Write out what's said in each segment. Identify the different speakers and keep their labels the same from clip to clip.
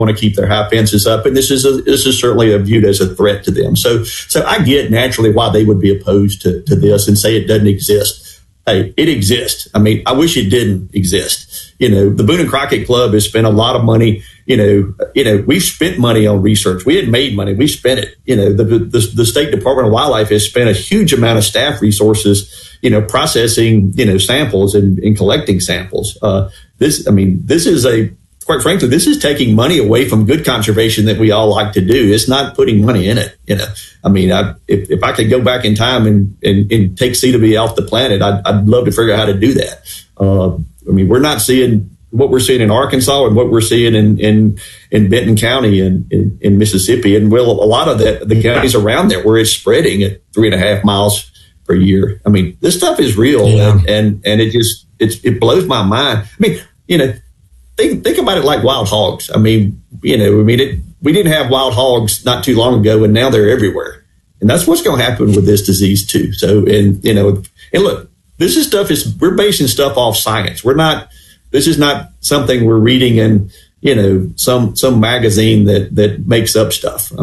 Speaker 1: want to keep their high fences up, and this is certainly viewed as a threat to them. So I get naturally why they would be opposed to this and say it doesn't exist. Hey, it exists. I mean, I wish it didn't exist. The Boone and Crockett Club has spent a lot of money. We've spent money on research. We had made money. We spent it. The State Department of Wildlife has spent a huge amount of staff resources, processing, samples and collecting samples. This is quite frankly, this is taking money away from good conservation that we all like to do. It's not putting money in it. If I could go back in time and take CWD off the planet, I'd love to figure out how to do that. We're not seeing what we're seeing in Arkansas and what we're seeing in Benton County and in Mississippi, and a lot of the counties around there where it's spreading at 3.5 miles per year. This stuff is real, and it blows my mind. Think about it like wild hogs. We didn't have wild hogs not too long ago, and now they're everywhere. And that's what's going to happen with this disease too. So, and look, we're basing stuff off science. This is not something we're reading in, some magazine that makes up stuff.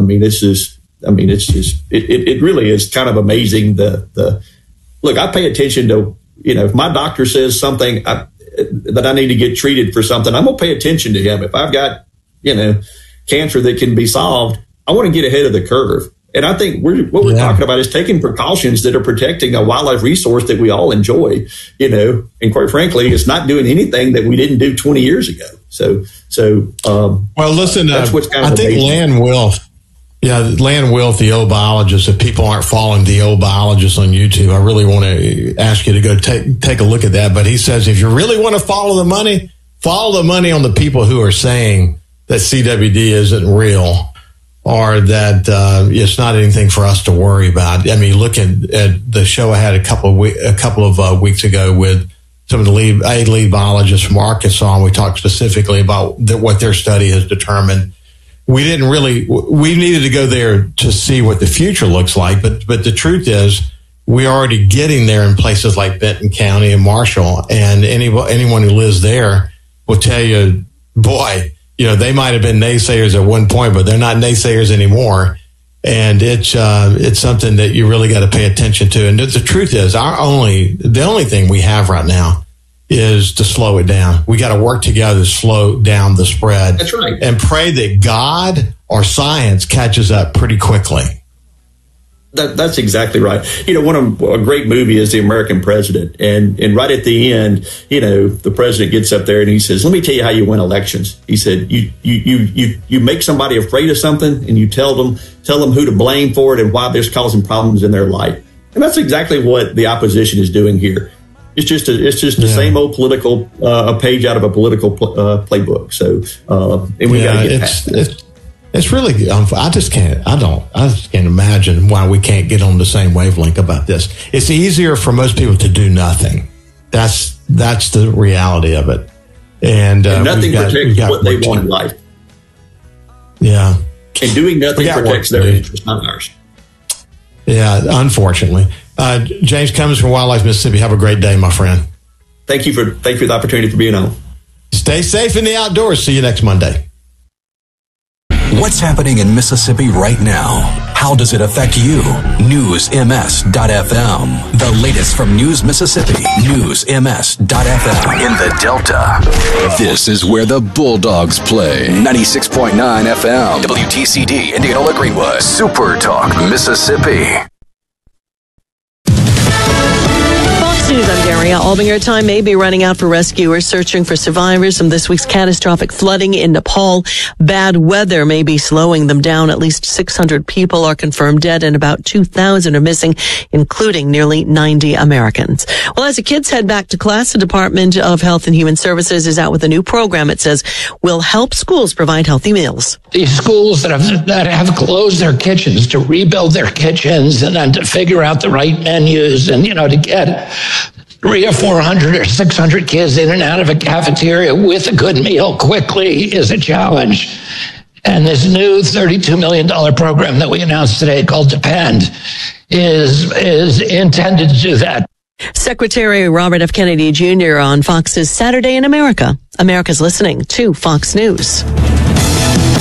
Speaker 1: It really is kind of amazing. Look, I pay attention to, if my doctor says something that I need to get treated for something, I'm going to pay attention to him. If I've got, cancer that can be solved, I want to get ahead of the curve. And I think what we're talking about is taking precautions that are protecting a wildlife resource that we all enjoy, and quite frankly, it's not doing anything that we didn't do 20 years ago.
Speaker 2: Well, listen,
Speaker 1: that's what's kind of
Speaker 2: I think
Speaker 1: amazing.
Speaker 2: Lan Wilf, the old biologist, if people aren't following the old biologist on YouTube, I really want to ask you to go take a look at that. But he says, if you really want to follow the money on the people who are saying that CWD isn't real or that it's not anything for us to worry about. Look at the show I had a couple of weeks ago with some of the lead biologists from Arkansas, and we talked specifically about what their study has determined. We needed to go there to see what the future looks like. But the truth is, we're already getting there in places like Benton County and Marshall. And anyone who lives there will tell you, boy, they might have been naysayers at one point, but they're not naysayers anymore. And it's something that you really got to pay attention to. And the truth is, the only thing we have right now is to slow it down. We got to work together to slow down the spread.
Speaker 1: That's right.
Speaker 2: And pray that God or science catches up pretty quickly.
Speaker 1: That's exactly right. A great movie is The American President. And right at the end, the president gets up there and he says, let me tell you how you win elections. He said, you make somebody afraid of something and you tell them who to blame for it and why they're causing problems in their life. And that's exactly what the opposition is doing here. It's just the same old political a page out of a political playbook. So and we got to get past that.
Speaker 2: It's really I just can't imagine why we can't get on the same wavelength about this. It's easier for most people to do nothing. That's the reality of it. And
Speaker 1: nothing protects what they want in life.
Speaker 2: Yeah,
Speaker 1: and doing nothing protects their interests, not ours.
Speaker 2: Yeah, unfortunately. James Cummins from Wildlife Mississippi. Have a great day, my friend.
Speaker 1: Thank you for the opportunity for being on.
Speaker 2: Stay safe in the outdoors. See you next Monday.
Speaker 3: What's happening in Mississippi right now? How does it affect you? NewsMS.FM. The latest from News Mississippi. NewsMS.FM. In the Delta. This is where the Bulldogs play. 96.9 FM. WTCD, Indianola Greenwood. Super Talk, Mississippi.
Speaker 4: News, I'm Daria. Albinger time may be running out for rescuers searching for survivors from this week's catastrophic flooding in Nepal. Bad weather may be slowing them down. At least 600 people are confirmed dead and about 2,000 are missing, including nearly 90 Americans. Well, as the kids head back to class, the Department of Health and Human Services is out with a new program it says will help schools provide healthy meals.
Speaker 5: These schools that have closed their kitchens to rebuild their kitchens and then to figure out the right menus and, to get 300 or 400 or 600 kids in and out of a cafeteria with a good meal quickly is a challenge. And this new $32 million program that we announced today called Depend is intended to do that.
Speaker 4: Secretary Robert F. Kennedy Jr. on Fox's Saturday in America. America's listening to Fox News.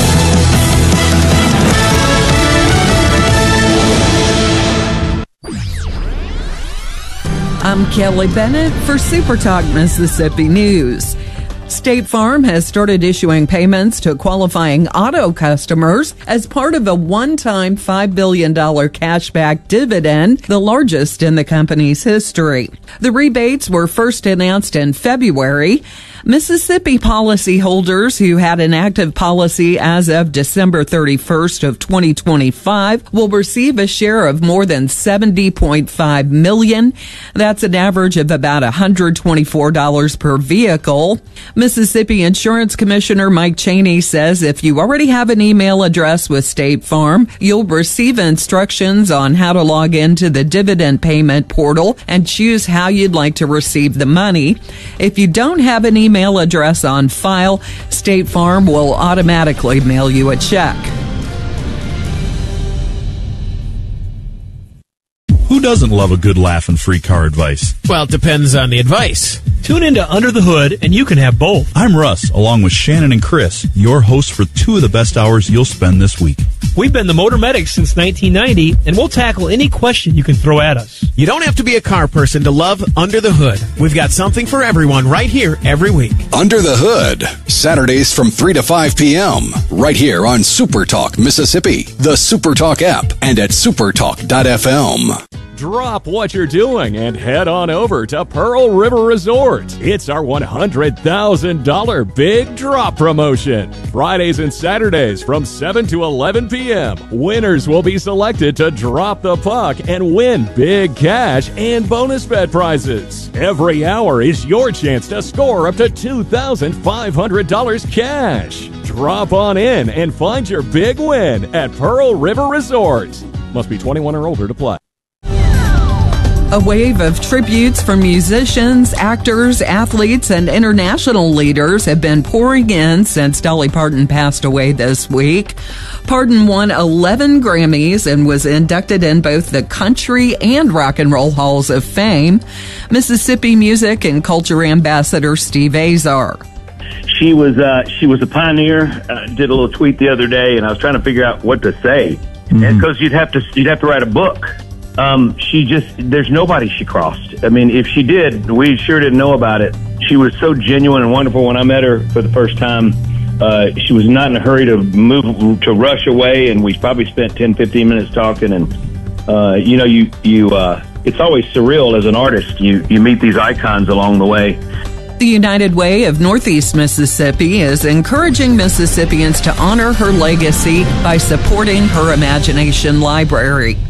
Speaker 6: I'm Kelly Bennett for SuperTalk Mississippi News. State Farm has started issuing payments to qualifying auto customers as part of a one-time $5 billion cashback dividend, the largest in the company's history. The rebates were first announced in February. Mississippi policyholders who had an active policy as of December 31st of 2025 will receive a share of more than $70.5 million. That's an average of about $124 per vehicle. Mississippi Insurance Commissioner Mike Chaney says if you already have an email address with State Farm, you'll receive instructions on how to log into the dividend payment portal and choose how you'd like to receive the money. If you don't have an email address on file, State Farm will automatically mail you a check.
Speaker 7: Who doesn't love a good laugh and free car advice?
Speaker 8: Well, it depends on the advice. Tune into Under the Hood, and you can have both.
Speaker 7: I'm Russ, along with Shannon and Chris, your hosts for 2 of the best hours you'll spend this week.
Speaker 8: We've been the Motor Medics since 1990, and we'll tackle any question you can throw at us.
Speaker 9: You don't have to be a car person to love Under the Hood. We've got something for everyone right here every week.
Speaker 3: Under the Hood, Saturdays from 3 to 5 p.m. right here on SuperTalk Mississippi, the SuperTalk app, and at supertalk.fm.
Speaker 10: Drop what you're doing and head on over to Pearl River Resort. It's our $100,000 big drop promotion. Fridays and Saturdays from 7 to 11 p.m. Winners will be selected to drop the puck and win big cash and bonus bet prizes. Every hour is your chance to score up to $2,500 cash. Drop on in and find your big win at Pearl River Resort. Must be 21 or older to play.
Speaker 6: A wave of tributes from musicians, actors, athletes, and international leaders have been pouring in since Dolly Parton passed away this week. Parton won 11 Grammys and was inducted in both the Country and Rock and Roll Halls of Fame. Mississippi Music and Culture Ambassador Steve Azar.
Speaker 11: She was a pioneer. Did a little tweet the other day, and I was trying to figure out what to say, because you'd have to write a book. There's nobody she crossed. I mean, if she did, we sure didn't know about it. She was so genuine and wonderful. When I met her for the first time, she was not in a hurry to rush away, and we probably spent 10, 15 minutes talking. And, it's always surreal as an artist. You meet these icons along the way.
Speaker 6: The United Way of Northeast Mississippi is encouraging Mississippians to honor her legacy by supporting her Imagination Library.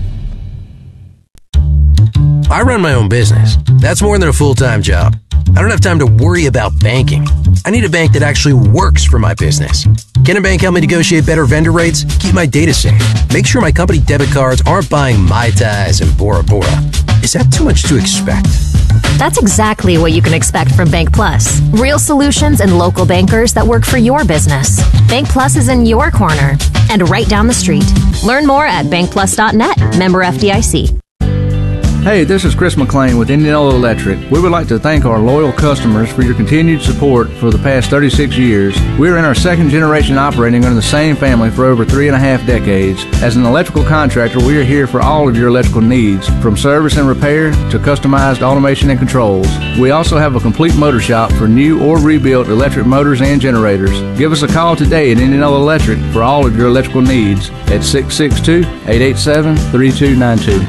Speaker 12: I run my own business. That's more than a full-time job. I don't have time to worry about banking. I need a bank that actually works for my business. Can a bank help me negotiate better vendor rates? Keep my data safe. Make sure my company debit cards aren't buying Mai Tais and Bora Bora. Is that too much to expect?
Speaker 13: That's exactly what you can expect from Bank Plus. Real solutions and local bankers that work for your business. Bank Plus is in your corner and right down the street. Learn more at bankplus.net. Member FDIC.
Speaker 14: Hey, this is Chris McLean with Indianola Electric. We would like to thank our loyal customers for your continued support for the past 36 years. We are in our second generation operating under the same family for over 3.5 decades. As an electrical contractor, we are here for all of your electrical needs, from service and repair to customized automation and controls. We also have a complete motor shop for new or rebuilt electric motors and generators. Give us a call today at Indianola Electric for all of your electrical needs at 662-887-3292.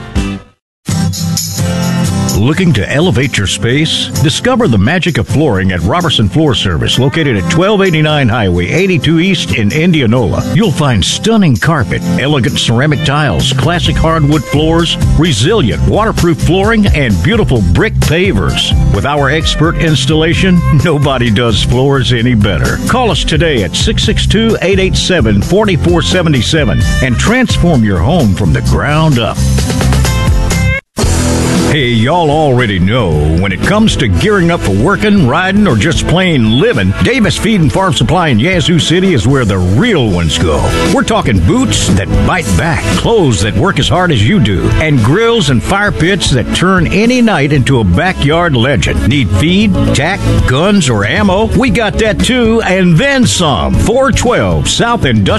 Speaker 15: Looking to elevate your space? Discover the magic of flooring at Robertson Floor Service, located at 1289 Highway 82 East in Indianola. You'll find stunning carpet, elegant ceramic tiles, classic hardwood floors, resilient waterproof flooring, and beautiful brick pavers. With our expert installation, nobody does floors any better. Call us today at 662-887-4477 and transform your home from the ground up. Hey, y'all already know, when it comes to gearing up for working, riding, or just plain living, Davis Feed and Farm Supply in Yazoo City is where the real ones go. We're talking boots that bite back, clothes that work as hard as you do, and grills and fire pits that turn any night into a backyard legend. Need feed, tack, guns, or ammo? We got that too, and then some. 412 South Industrial